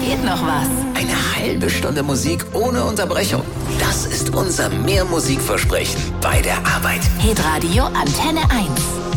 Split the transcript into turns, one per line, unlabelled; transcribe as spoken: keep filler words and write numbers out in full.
geht noch was.
Eine halbe Stunde Musik ohne Unterbrechung. Das ist unser Mehrmusikversprechen bei der Arbeit.
Hitradio Antenne eins.